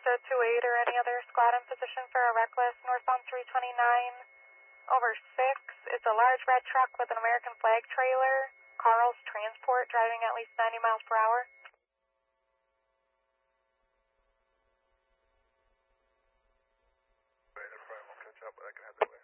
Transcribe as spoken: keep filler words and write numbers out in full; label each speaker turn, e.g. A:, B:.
A: oh two eight or any other squad in position for a reckless northbound three twenty-nine over six. It's a large red truck with an American flag trailer. Carl's Transport driving at least ninety miles per hour.
B: Wait, I probably won't catch up, but I can have that